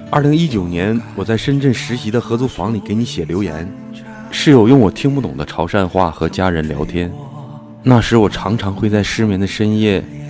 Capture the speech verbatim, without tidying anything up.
二零一九年，我在深圳实习的合租房里给你写留言，室友用我听不懂的潮汕话和家人聊天。那时我常常会在失眠的深夜